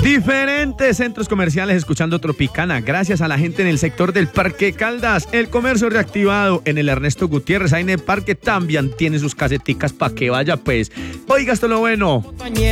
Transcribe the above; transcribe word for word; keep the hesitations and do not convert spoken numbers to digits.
Diferentes centros comerciales escuchando Tropicana, gracias a la gente en el sector del Parque Caldas, el comercio reactivado en el Ernesto Gutiérrez, ahí en el parque también tiene sus caseticas para que vaya pues. Oiga, esto es lo bueno.